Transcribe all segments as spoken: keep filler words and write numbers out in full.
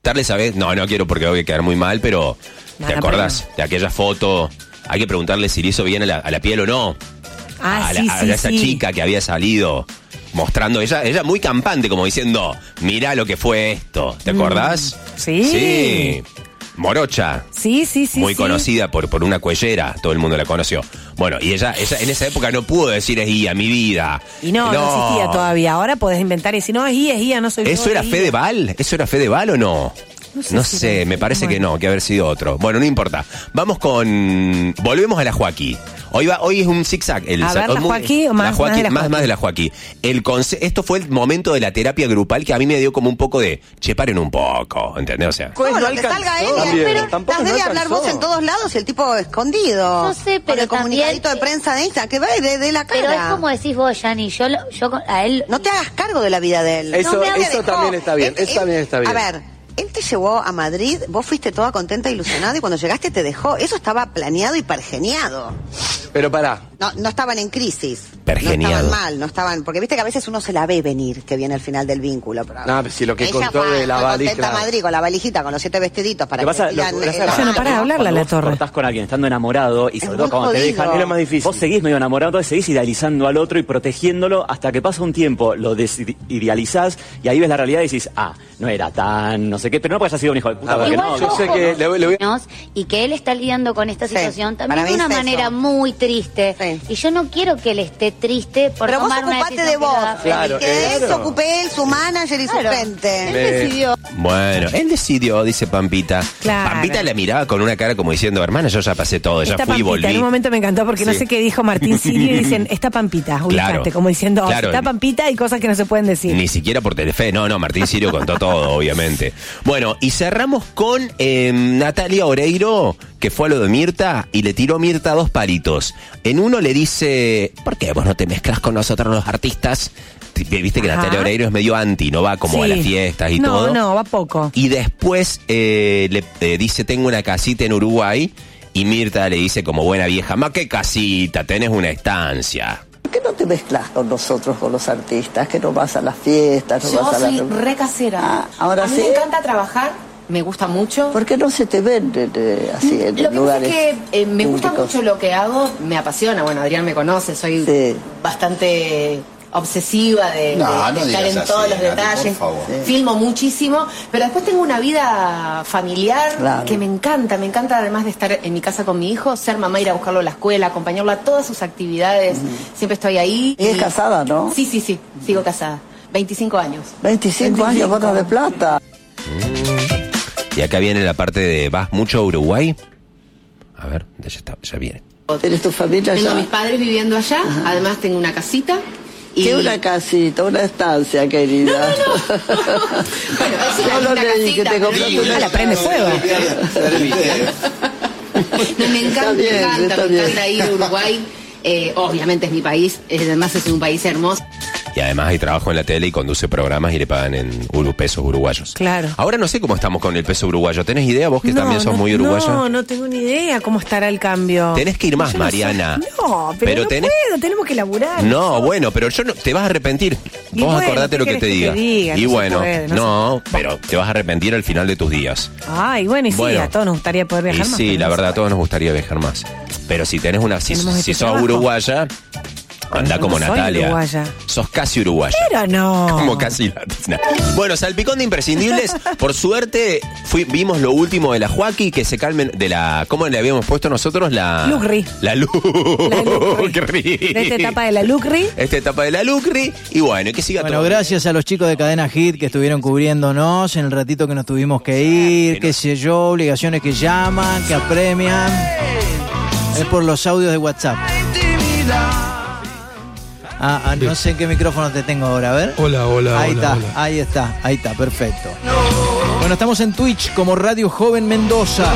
preguntarle, ¿sabes? No, no quiero porque voy a quedar muy mal, pero No, ¿te no, acordás pero... de aquella foto? Hay que preguntarle si le hizo bien a la, a la piel o no. Ah, a, sí, la, sí, a esa sí. chica que había salido mostrando, ella, ella muy campante, como diciendo, mirá lo que fue esto. ¿Te acordás? Mm, sí. Sí. Morocha. Sí, sí, sí. Muy sí. conocida por, por una cuellera, todo el mundo la conoció. Bueno, y ella, ella en esa época no pudo decir es Ia, mi vida. Y no, no, no existía todavía. Ahora podés inventar y decir, no, es Ia, es Ia, no soy yo. ¿Eso era es Ia. Fedeval? ¿Eso era Fedeval o no? No sé, No si sé, era- me parece bueno. que no, que haber sido otro. Bueno, no importa. Vamos con... Volvemos a la Joaquí. Hoy va, hoy es un zigzag. El, A ver, ¿la muy- Joaquí o más- la Joaquí, más de la más, Joaquí? más de la Joaquí. El conce- esto fue el momento de la terapia grupal que a mí me dio como un poco de... Che, paren un poco, ¿entendés? O sea... Pues Bueno, no que salga él, alcanzó. pero Tampoco las no debe hablar alcanzó. vos en todos lados y el tipo escondido. Yo sé, Con pero el comunicadito también- de prensa de Insta, que va de, de la cara. Pero es como decís vos, Yani, yo, lo- yo con- a él... No te hagas cargo de la vida de él. Eso- No me hagas eso dejó. también está bien, Él- eso también está bien. A ver, él te llevó a Madrid, vos fuiste toda contenta, ilusionada, y cuando llegaste te dejó. Eso estaba planeado y pergeniado. Pero pará, No, no estaban en crisis. Pergeniado. No estaban mal, no estaban... Porque viste que a veces uno se la ve venir, que viene al final del vínculo. Pero No, pero si lo que ella contó fue- de la fue valija- contenta a Madrid con la valijita, con los siete vestiditos para ¿Qué que pasa? sigan, Lo- lo que eh, pasa- la- Ella no para de hablarla, la Vos torre. cortás con alguien estando enamorado y Es sobre todo muy cuando te jodido. dejan, es lo más difícil. vos seguís medio enamorado, entonces seguís idealizando al otro y protegiéndolo hasta que pasa un tiempo, lo desidealizás y ahí ves la realidad y decís, ah, no era tan, no sé qué, pero no porque haya sido un hijo de puta. A ver, porque Igual no, yo yo sé que le voy- le voy- y que él está lidiando con esta Sí, situación para también mí de una es eso. manera muy triste. Sí. Y yo no quiero que él esté triste por Pero vos tomar una ocupate decisión de que lo vos. haga feliz. Claro, que de él se claro. ocupe él, su manager y Claro. su gente. Él Me- decidió. Bueno, él decidió, dice Pampita. Claro. Pampita la miraba con una cara como diciendo, hermana, yo ya pasé todo, ya Esta fui y Pampita, volví. en un momento me encantó porque no Sí. sé qué dijo Martín Sirio y dicen, esta Pampita, ubicate, Claro. como diciendo, oh, Claro. está Pampita y cosas que no se pueden decir. Ni siquiera por Telefe, no, no, Martín Sirio contó todo, obviamente. Bueno, y cerramos con eh, Natalia Oreiro, que fue a lo de Mirta y le tiró a Mirta dos palitos. En uno le dice, ¿por qué vos no te mezclas con nosotros los artistas? Viste que Ajá. Natalia Oreiro es medio anti, no va como a Sí. las fiestas y no, todo. No, no, va poco. Y después eh, le eh, dice, tengo una casita en Uruguay. Y Mirta le dice como buena vieja, ma, qué casita, tenés una estancia. ¿Por qué no te mezclas con nosotros, con los artistas? Que no vas a las fiestas, no Yo vas a soy las... re casera. Ah, ahora a mí sí. me encanta trabajar, me gusta mucho. ¿Por qué no se te venden eh, así en Lo que lugares pasa es que eh, me gusta públicos? mucho lo que hago, me apasiona. Bueno, Adrián me conoce, soy Sí. bastante obsesiva de, No, de- de no estar digas en así, todos los Nati, detalles. por favor. Sí. Filmo muchísimo, pero después tengo una vida familiar Claro. que me encanta. Me encanta, además de estar en mi casa con mi hijo, ser mamá, ir a buscarlo a la escuela, acompañarlo a todas sus actividades. Siempre estoy ahí. Y es casada, ¿no? Sí, sí, sí, sigo casada. veinticinco años. veinticinco años, bonos de plata. Y acá viene la parte de, ¿vas mucho a Uruguay? A ver, ya, está, ya viene. ¿Tienes tu familia Tengo a allá? mis padres viviendo allá, además tengo una casita. Y... ¿Qué una casita, una estancia, querida? Bueno, es una Solo linda leí que casita, te pero- compraste una Ah, la prende fuego. No, me encanta, Está bien, me encanta, está me bien. encanta ir a Uruguay. Eh, obviamente es mi país, eh, además es un país hermoso. Y además hay trabajo en la tele y conduce programas y le pagan en uru- pesos uruguayos. Claro. Ahora no sé cómo estamos con el peso uruguayo. ¿Tenés idea vos que No, también sos no, muy uruguaya? No, no tengo ni idea cómo estará el cambio. Tenés que ir más, Yo no sé. Mariana. No, pero, Pero no tenés- puedo, tenemos que laburar. No, bueno, pero yo no, te vas a arrepentir. Y Vos bueno, acordate ¿qué lo que querés te que diga. te diga? Y No se bueno, puede, no no, pero te vas a arrepentir al final de tus días. Ay, bueno, y sí, Bueno. a todos nos gustaría poder viajar Y más. sí, pero la no verdad, se a todos nos gustaría viajar más. Pero si tenés una, si, Tenemos si este sos trabajo. uruguaya, anda yo como no soy Natalia. uruguaya. Sos casi uruguaya. Pero no. Como casi latina. Bueno, salpicón de imprescindibles. Por suerte, fui, vimos lo último de la Joaquí, que se calmen de la. ¿Cómo le habíamos puesto nosotros? La. Lucri. La Lucri. La Lucri. De esta etapa de la Lucri. Esta etapa de la Lucri. Y bueno, que siga Bueno, todo. gracias a los chicos de Cadena Hit que estuvieron cubriéndonos en el ratito que nos tuvimos que ir, qué sé yo, obligaciones que llaman, que apremian. Es por los audios de WhatsApp. Ah, ah, no sé en qué micrófono te tengo ahora, a ver. Hola, hola, Ahí hola, está, hola. ahí está, ahí está, perfecto. Bueno, estamos en Twitch como Radio Joven Mendoza.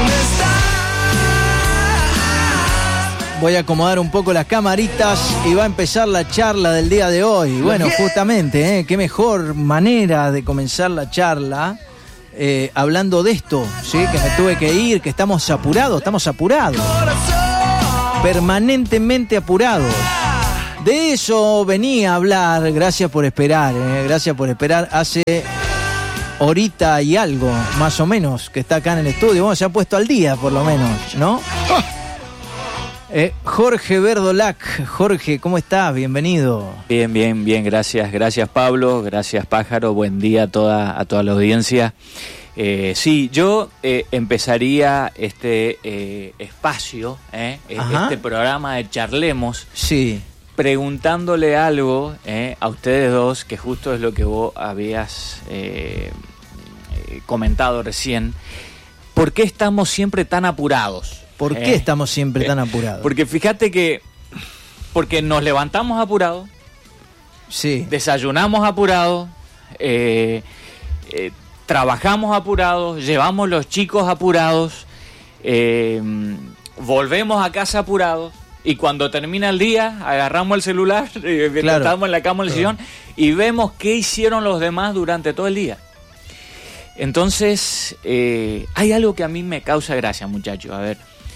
Voy a acomodar un poco las camaritas y va a empezar la charla del día de hoy. Bueno, justamente, ¿eh? Qué mejor manera de comenzar la charla eh, hablando de esto, ¿sí? Que me tuve que ir, que estamos apurados, estamos apurados. Permanentemente apurados. De eso venía a hablar, gracias por esperar, ¿eh? Gracias por esperar. Hace horita y algo, más o menos, que está acá en el estudio. Bueno, se ha puesto al día, por lo menos, ¿no? Eh, Jorge Verdolac. Jorge, ¿cómo estás? Bienvenido. Bien, bien, bien, gracias. Gracias, Pablo. Gracias, Pájaro. Buen día a toda, a toda la audiencia. Eh, sí, yo eh, empezaría este eh, espacio, eh, este programa de Charlemos, sí, preguntándole algo eh, a ustedes dos, que justo es lo que vos habías eh, eh, comentado recién. ¿Por qué estamos siempre tan apurados? ¿Por qué eh, estamos siempre tan apurados? Porque fíjate que porque nos levantamos apurados, sí, desayunamos apurados, eh, eh, trabajamos apurados, llevamos los chicos apurados, eh, volvemos a casa apurados, y cuando termina el día agarramos el celular, eh, claro, estamos en la cama, en el sillón, y vemos qué hicieron los demás durante todo el día. Entonces, eh, hay algo que a mí me causa gracia, muchachos. A ver,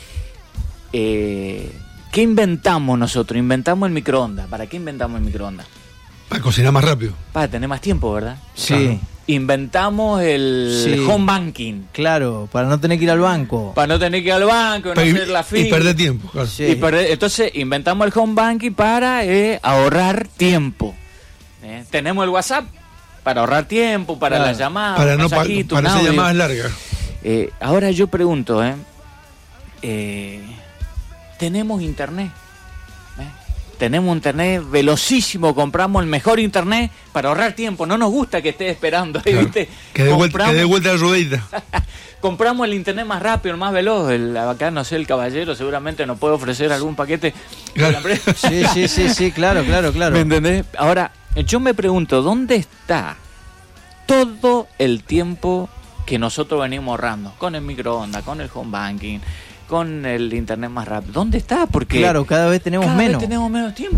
eh, ¿qué inventamos nosotros? Inventamos el microondas. ¿Para qué inventamos el microondas? Para cocinar más rápido. Para tener más tiempo, ¿verdad? Sí. Claro. Inventamos el sí. home banking. Claro, para no tener que ir al banco. Para no tener que ir al banco, no hacer la fila. Y perder tiempo, claro. Sí. Y perder, entonces inventamos el home banking para eh, ahorrar tiempo. Eh, tenemos el WhatsApp para ahorrar tiempo, para claro, las llamadas, para no pa para hacer llamadas largas. Eh, ahora yo pregunto, eh, eh, ¿tenemos internet? Tenemos internet velocísimo, compramos el mejor internet para ahorrar tiempo. No nos gusta que esté esperando ahí, claro, ¿viste? Que dé vuelta, vuelta la ruedita. Compramos el internet más rápido, el más veloz. El, acá, no sé, el caballero seguramente nos puede ofrecer algún paquete. Claro. Sí, sí, sí, sí, claro, claro, claro. ¿Me entendés? Ahora, yo me pregunto, ¿dónde está todo el tiempo que nosotros venimos ahorrando? Con el microondas, con el home banking, con el internet más rápido. ¿Dónde está? Porque claro, cada vez tenemos cada menos. Vez tenemos menos tiempo.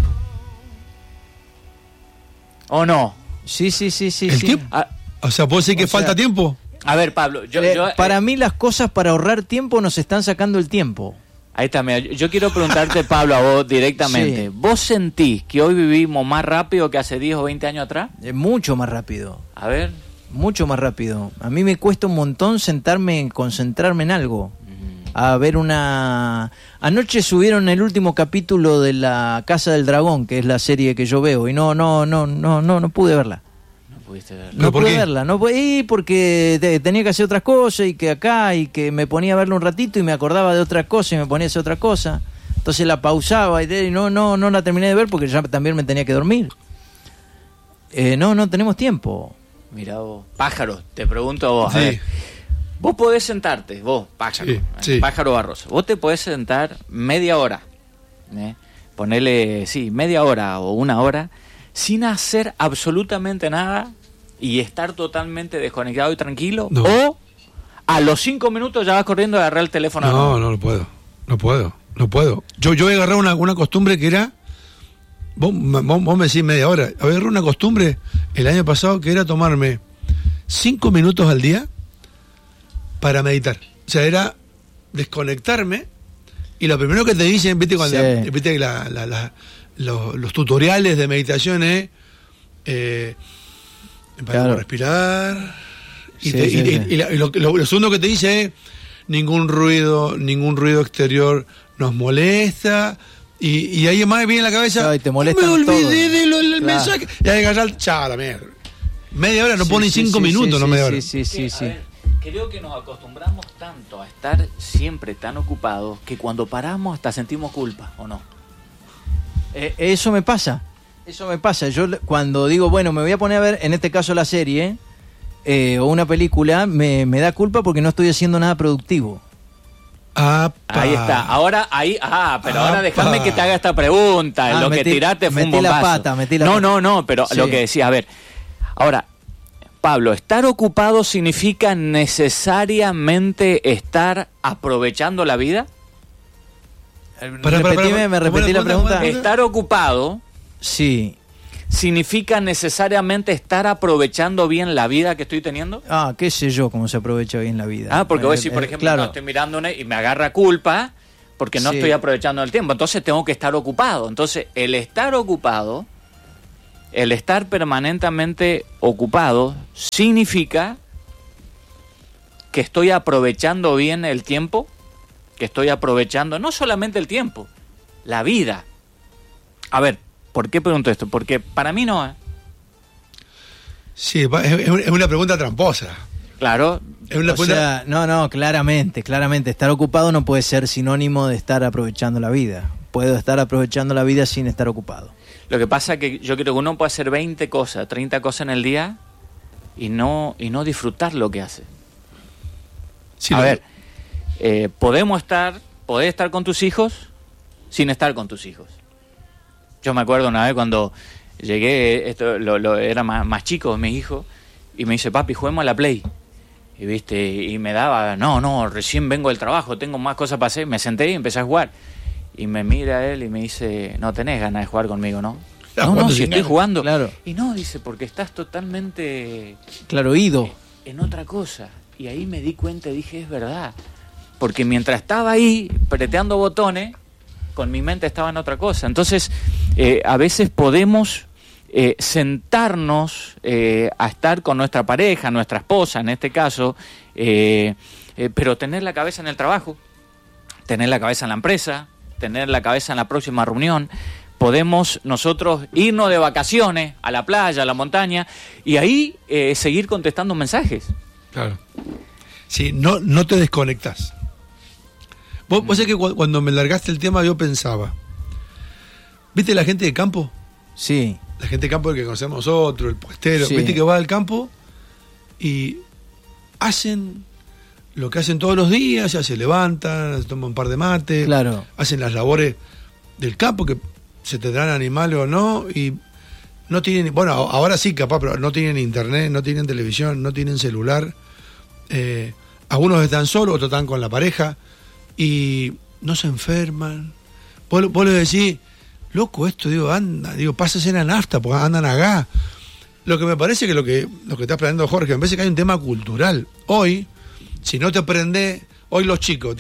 ¿O no? Sí, sí, sí, sí. ¿El sí. tiempo? Ah, o sea, ¿puede ser que falta sea, tiempo? A ver, Pablo, yo, eh, yo para eh, mí las cosas para ahorrar tiempo nos están sacando el tiempo. Ahí está, mira, yo quiero preguntarte, Pablo, a vos directamente. Sí. ¿Vos sentís que hoy vivimos más rápido que hace diez o veinte años atrás? Eh, mucho más rápido. A ver. Mucho más rápido. A mí me cuesta un montón sentarme, concentrarme en algo. A ver una... Anoche subieron el último capítulo de La Casa del Dragón, que es la serie que yo veo, y no, no, no, no, no, no pude verla. No pudiste verla. No pude verla, no y porque te, tenía que hacer otras cosas, y que acá, y que me ponía a verla un ratito y me acordaba de otras cosas y me ponía a hacer otra cosa. Entonces la pausaba y, y no, no, no la terminé de ver porque ya también me tenía que dormir. Eh, no, no tenemos tiempo. Mira vos, Pájaro, te pregunto a vos, sí. a ver. Vos podés sentarte, vos, Pájaro, sí, sí. Pájaro Barroso, vos te podés sentar media hora, ¿eh? Ponele, sí, media hora o una hora, sin hacer absolutamente nada y estar totalmente desconectado y tranquilo, no. O a los cinco minutos ya vas corriendo a agarrar el teléfono. No, no, no lo puedo, no puedo, no puedo. Yo, yo he agarrado una, una costumbre que era, vos, vos, vos me decís media hora, había agarrado una costumbre el año pasado que era tomarme cinco minutos al día para meditar. O sea, era desconectarme y lo primero que te dicen, viste, cuando sí. viste la, la, la, los, los tutoriales de meditación es eh, empezar a respirar y, sí, te, sí, y, sí. y, y, la, y lo, lo, lo segundo que te dice es ningún ruido, ningún ruido exterior nos molesta y, y ahí más viene en la cabeza claro, y te molesta me olvidé todo. de lo, del claro. mensaje y hay que agarrar, chao, la mierda. Media hora, no sí, ponen sí, cinco sí, minutos, sí, no sí, media hora. Sí, sí, sí, sí. Creo que nos acostumbramos tanto a estar siempre tan ocupados que cuando paramos hasta sentimos culpa, ¿o no? Eh, eso me pasa, eso me pasa. Yo cuando digo, bueno, me voy a poner a ver, en este caso la serie eh, o una película, me, me da culpa porque no estoy haciendo nada productivo. Apa. Ahí está. Ahora, ahí, ah, pero Apa. ahora déjame que te haga esta pregunta. Ah, lo metí, que tiraste fue un metí bombazo. la pata, metí la no, pata. no, no, pero sí. lo que decía, a ver, ahora... Pablo, ¿estar ocupado significa necesariamente estar aprovechando la vida? Para, para, Repetime, para, para, me repetí la pregunta. Estar ocupado sí. significa necesariamente estar aprovechando bien la vida que estoy teniendo. Ah, qué sé yo cómo se aprovecha bien la vida. Ah, porque eh, vos decís, por eh, ejemplo, claro. no, estoy mirando una y me agarra culpa porque no sí. estoy aprovechando el tiempo. Entonces tengo que estar ocupado. Entonces, el estar ocupado... El estar permanentemente ocupado significa que estoy aprovechando bien el tiempo, que estoy aprovechando no solamente el tiempo, la vida. A ver, ¿por qué pregunto esto? Porque para mí no. ¿eh? Sí, es una pregunta tramposa. Claro. Es una O pregunta... sea, no, no, claramente, claramente. Estar ocupado no puede ser sinónimo de estar aprovechando la vida. Puedo estar aprovechando la vida sin estar ocupado. Lo que pasa es que yo creo que uno puede hacer veinte cosas, treinta cosas en el día y no, y no disfrutar lo que hace. Sí, a lo... ver, eh, podemos estar, podés estar con tus hijos sin estar con tus hijos. Yo me acuerdo una vez cuando llegué, esto lo, lo, era más, más chico mi hijo, y me dice, papi, juguemos a la Play. Y viste, y me daba, no, no, recién vengo del trabajo, tengo más cosas para hacer. Me senté y empecé a jugar. Y me mira él y me dice, no tenés ganas de jugar conmigo, ¿no? Claro, no, no, si estoy ganas. jugando. Claro. Y no, dice, porque estás totalmente Claro, oído. en otra cosa. Y ahí me di cuenta y dije, es verdad. Porque mientras estaba ahí, preteando botones, con mi mente estaba en otra cosa. Entonces, eh, a veces podemos eh, sentarnos eh, a estar con nuestra pareja, nuestra esposa en este caso, eh, eh, pero tener la cabeza en el trabajo, tener la cabeza en la empresa, tener la cabeza en la próxima reunión. Podemos nosotros irnos de vacaciones a la playa, a la montaña, y ahí eh, seguir contestando mensajes. Claro. Sí, no, no te desconectás. Vos, vos sabés que cu- cuando me largaste el tema yo pensaba, ¿viste la gente de campo? Sí. La gente de campo que conocemos nosotros, el puestero, Sí. ¿viste que va al campo y hacen lo que hacen todos los días? Ya se levantan, se toman un par de mates, Claro. hacen las labores del campo, que se tendrán animales o no, y no tienen, bueno, ahora sí capaz, pero no tienen internet, no tienen televisión, no tienen celular. Eh, algunos están solos, otros están con la pareja y no se enferman. Vos, vos le decís, loco, esto, digo, anda, digo, pásase en la nafta, porque andan acá. Lo que me parece que lo que, lo que está planteando Jorge, me parece que hay un tema cultural. Hoy, si no te prende, hoy los chicos